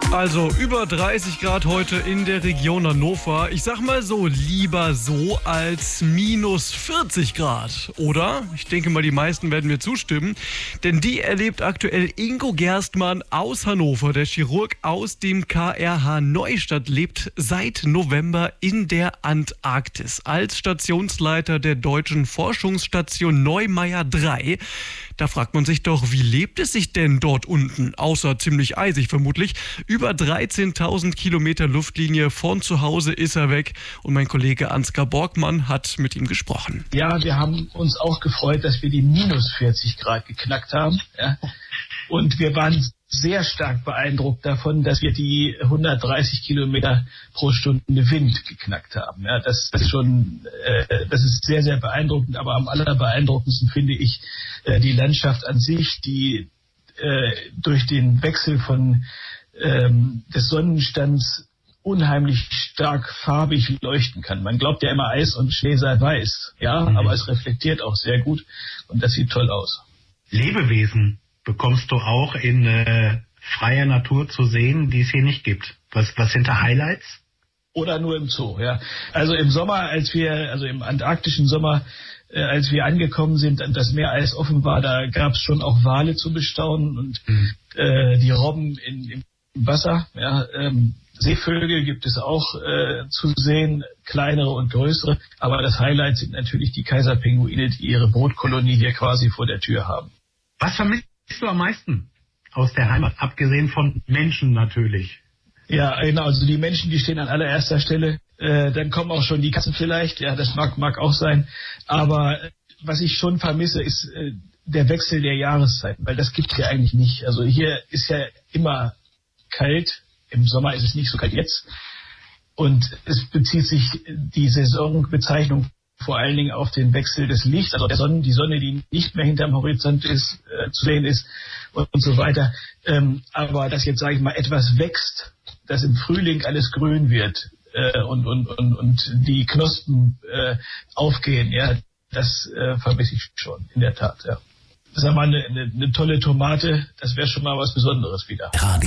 Also über 30 Grad heute in der Region Hannover. Ich sag mal so, lieber so als minus 40 Grad, oder? Ich denke mal, die meisten werden mir zustimmen. Denn die erlebt aktuell Ingo Gerstmann aus Hannover. Der Chirurg aus dem KRH Neustadt lebt seit November in der Antarktis als Stationsleiter der deutschen Forschungsstation Neumeier 3. Da fragt man sich doch, wie lebt es sich denn dort unten? Außer ziemlich eisig vermutlich. Über 13.000 Kilometer Luftlinie von zu Hause ist er weg. Und mein Kollege Ansgar Borgmann hat mit ihm gesprochen. Ja, wir haben uns auch gefreut, dass wir die minus 40 Grad geknackt haben. Ja. Und wir waren sehr stark beeindruckt davon, dass wir die 130 Kilometer pro Stunde Wind geknackt haben. Ja, das ist sehr, sehr beeindruckend. Aber am allerbeeindruckendsten finde ich die Landschaft an sich, die durch den Wechsel des Sonnenstands unheimlich stark farbig leuchten kann. Man glaubt ja immer, Eis und Schnee sei weiß. Ja, aber es reflektiert auch sehr gut und das sieht toll aus. Lebewesen bekommst du auch in freier Natur zu sehen, die es hier nicht gibt. Was sind da Highlights? Oder nur im Zoo, ja. Also im Sommer, im antarktischen Sommer, als wir angekommen sind und das Meereis offen war, da gab es schon auch Wale zu bestaunen und die Robben im Wasser. Ja, Seevögel gibt es auch zu sehen, kleinere und größere. Aber das Highlight sind natürlich die Kaiserpinguine, die ihre Brutkolonie hier quasi vor der Tür haben. Was vermisst du am meisten aus der Heimat, abgesehen von Menschen natürlich? Ja, genau, also die Menschen, die stehen an allererster Stelle. Dann kommen auch schon die Katzen vielleicht, ja, das mag auch sein. Aber was ich schon vermisse, ist der Wechsel der Jahreszeiten, weil das gibt's ja eigentlich nicht. Also hier ist ja immer kalt, im Sommer ist es nicht so kalt jetzt. Und es bezieht sich die Saisonbezeichnung vor allen Dingen auf den Wechsel des Lichts, also die Sonne, die nicht mehr hinterm Horizont ist, zu sehen ist und so weiter. Aber dass jetzt, sage ich mal, etwas wächst, dass im Frühling alles grün wird und die Knospen aufgehen, ja, das vermisse ich schon, in der Tat, ja. Sag mal, eine tolle Tomate, das wäre schon mal was Besonderes wieder.